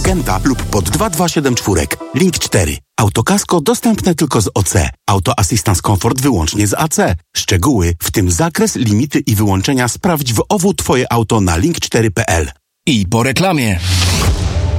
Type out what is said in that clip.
Genta lub pod 2274. Link 4. Autokasko dostępne tylko z OC. Auto Assistance Comfort wyłącznie z AC. Szczegóły, w tym zakres, limity i wyłączenia sprawdź w OWU Twoje auto na link4.pl. I po reklamie.